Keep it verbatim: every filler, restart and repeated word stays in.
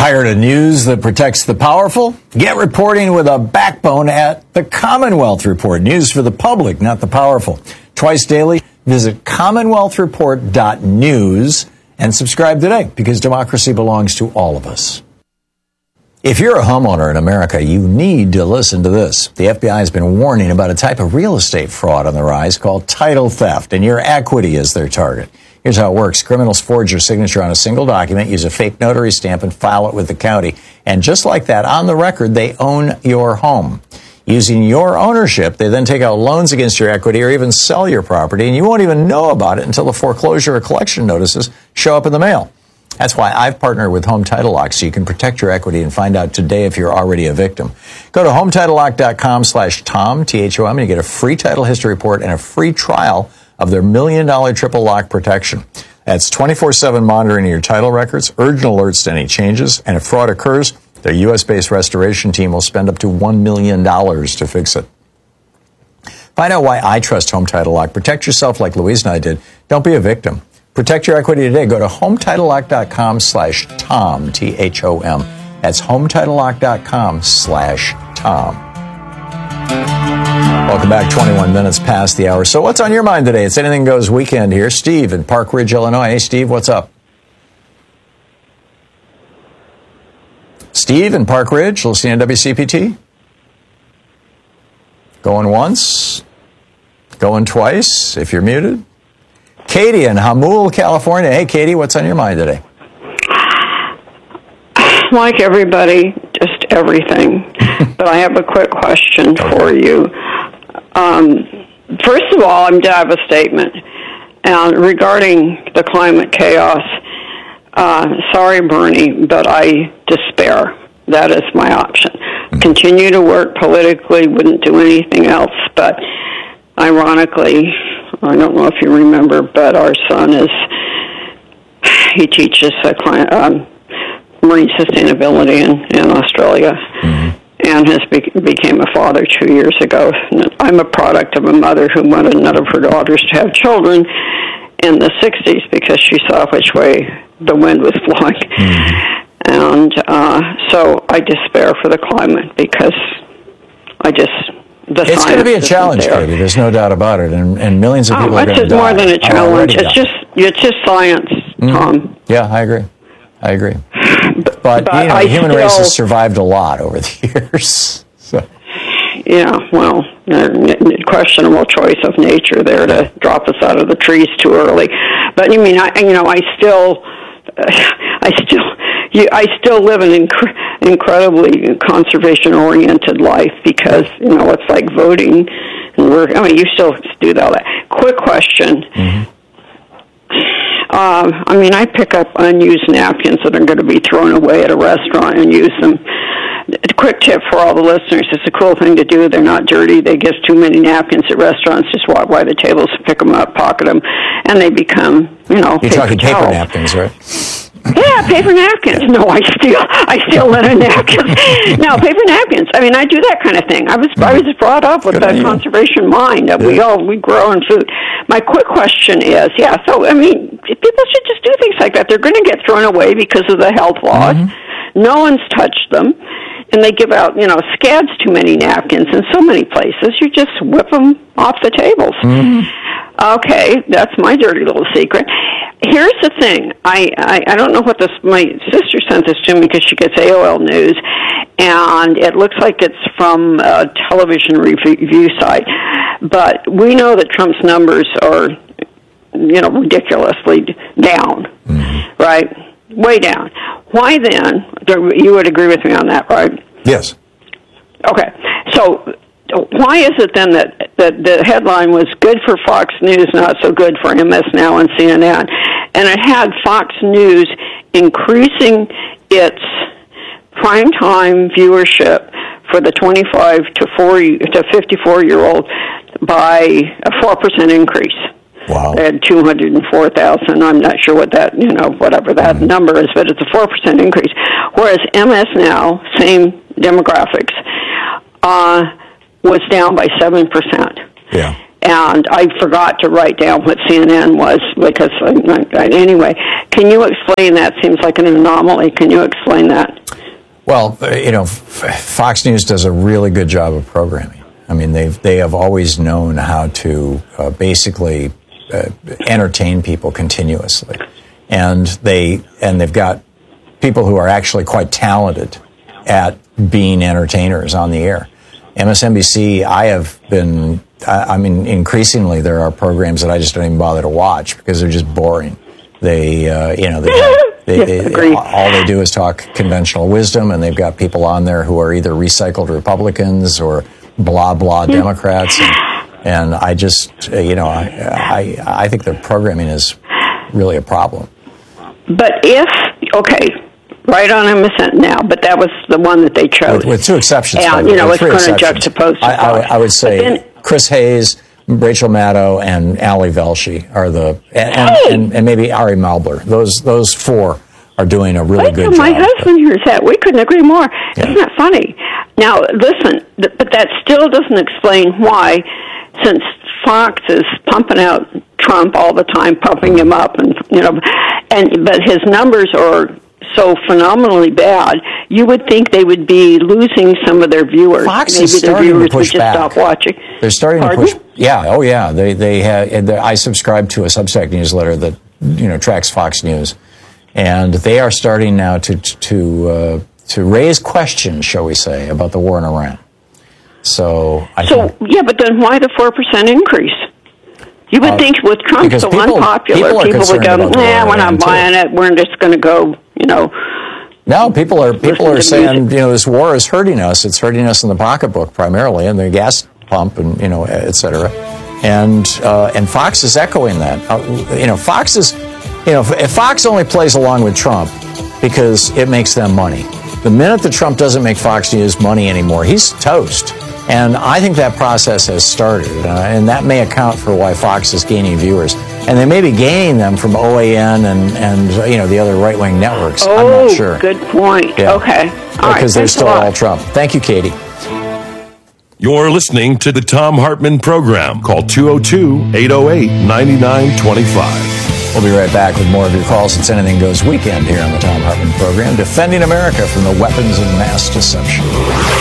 Tired of news that protects the powerful? Get reporting with a backbone at the Commonwealth Report. News for the public, not the powerful. Twice daily, visit commonwealth report dot news and subscribe today, because democracy belongs to all of us. If you're a homeowner in America, you need to listen to this. The F B I has been warning about a type of real estate fraud on the rise called title theft, and your equity is their target. Here's how it works. Criminals forge your signature on a single document, use a fake notary stamp, and file it with the county. And just like that, on the record, they own your home. Using your ownership, they then take out loans against your equity or even sell your property, and you won't even know about it until the foreclosure or collection notices show up in the mail. That's why I've partnered with Home Title Lock, so you can protect your equity and find out today if you're already a victim. Go to home title lock dot com slash Tom, T H O M, and you get a free title history report and a free trial of their million dollar triple lock protection. That's twenty-four seven monitoring your title records, urgent alerts to any changes, and if fraud occurs, their U S based restoration team will spend up to one million dollars to fix it. Find out why I trust Home Title Lock. Protect yourself like Louise and I did. Don't be a victim. Protect your equity today. Go to home title lock dot com slash Tom, T H O M. That's home title lock dot com slash Tom. Welcome back, twenty-one minutes past the hour. So what's on your mind today? It's Anything Goes weekend here. Steve in Park Ridge, Illinois. Hey, Steve, what's up? Steve in Park Ridge, listening to W C P T? Going once? Going twice, if you're muted? Katie in Hamul, California. Hey, Katie, what's on your mind today? Like everybody, just everything. But I have a quick question okay. for you. Um, first of all, I'm to have a statement. And regarding the climate chaos, uh, sorry, Bernie, but I despair. That is my option. Mm-hmm. Continue to work politically, wouldn't do anything else. But ironically, I don't know if you remember, but our son is, he teaches a climate, um, marine sustainability in, in Australia. Mm-hmm. And has be- became a father two years ago. I'm a product of a mother who wanted none of her daughters to have children in the sixties because she saw which way the wind was blowing. Mm-hmm. And uh, so I despair for the climate because I just... The it's going to be a challenge, there. Katie. There's no doubt about it, and, and millions of people oh, are going to die. It's more than a challenge. It's just it's just science, mm-hmm. Tom. Yeah, I agree. I agree. But, but you know, I the human still, race has survived a lot over the years. So. Yeah, well, questionable choice of nature there to drop us out of the trees too early. But you mean, I you know, I still, I still, you, I still live an inc- incredibly conservation-oriented life because you know it's like voting, and we're. I mean, you still do all that. Quick question. Mm-hmm. Uh, I mean, I pick up unused napkins that are going to be thrown away at a restaurant and use them. A quick tip for all the listeners, it's a cool thing to do. They're not dirty. They get too many napkins at restaurants. Just walk by the tables, pick them up, pocket them, and they become, you know, You're paper talking paper towels. napkins, right? Yeah, paper napkins. No, I steal. I steal linen napkins. No, paper napkins. I mean, I do that kind of thing. I was mm-hmm. I was brought up with that conservation mind that yeah. we all we grow in food. My quick question is, yeah. So I mean, people should just do things like that. They're going to get thrown away because of the health laws. Mm-hmm. No one's touched them, and they give out you know scads too many napkins in so many places. You just whip them off the tables. Mm-hmm. Okay, that's my dirty little secret. Here's the thing. I, I, I don't know what this, my sister sent this to me because she gets A O L News, and it looks like it's from a television review site. But we know that Trump's numbers are, you know, ridiculously down, mm-hmm. right? Way down. Why then, you would agree with me on that, right? Yes. Okay. So why is it then that, that the headline was good for Fox News, not so good for M S Now and C N N? And it had Fox News increasing its primetime viewership for the twenty-five to forty to fifty-four-year-old by a four percent increase. Wow. They had two hundred four thousand. I'm not sure what that, you know, whatever that mm-hmm. number is, but it's a four percent increase. Whereas M S Now, same demographics, uh, was down by seven percent. Yeah. and I forgot to write down what C N N was because I, anyway. Can you explain that? Seems like an anomaly. Can you explain that? Well, you know, Fox News does a really good job of programming. I mean, they've they have always known how to uh, basically uh, entertain people continuously, and they and they've got people who are actually quite talented at being entertainers on the air. M S N B C, I have been. I, I mean, increasingly there are programs that I just don't even bother to watch because they're just boring. They, uh, you know, they. Have, They, yeah, they, all they do is talk conventional wisdom, and they've got people on there who are either recycled Republicans or blah blah Democrats, and, and I just, uh, you know, I, I I think their programming is really a problem. But if okay, right on M S N now, but that was the one that they chose with, with two exceptions. And you know, it's going to juxtapose. I, I, I would say then, Chris Hayes, Rachel Maddow, and Ali Velshi are the, and, hey! and, and maybe Ari Melber. Those those four are doing a really Wait good till job. My husband hears that. We couldn't agree more. Yeah. Isn't that funny? Now, listen, th- but that still doesn't explain why, since Fox is pumping out Trump all the time, pumping him up, and you know, and but his numbers are so phenomenally bad, you would think they would be losing some of their viewers. Fox Maybe is their starting viewers to push would just back. Stop watching. They're starting Pardon? to push. Yeah, oh yeah. They they have. I subscribe to a Substack newsletter that you know tracks Fox News, and they are starting now to to uh, to raise questions, shall we say, about the war in Iran. So I so think, yeah, but then why the four percent increase? You would uh, think with Trump so people, unpopular, people, people would go, "Nah, we're not buying too. it. We're just going to go," you know. No, people are people are saying, music. you know, this war is hurting us. It's hurting us in the pocketbook primarily, and the gas pump, and you know, et cetera. And uh, and Fox is echoing that. Uh, you know, Fox is, you know, if, if Fox only plays along with Trump because it makes them money. The minute that Trump doesn't make Fox News money anymore, he's toast. And I think that process has started, uh, and that may account for why Fox is gaining viewers. And they may be gaining them from O A N and, and you know, the other right-wing networks. Oh, I'm not sure. Good point. Yeah. Okay. All because right. they're Thanks still a lot. all Trump. Thank you, Katie. You're listening to the Thom Hartmann Program. Call two oh two, eight oh eight, nine nine two five. We'll be right back with more of your calls. It's Anything Goes Weekend here on the Thom Hartmann Program, defending America from the weapons of mass deception.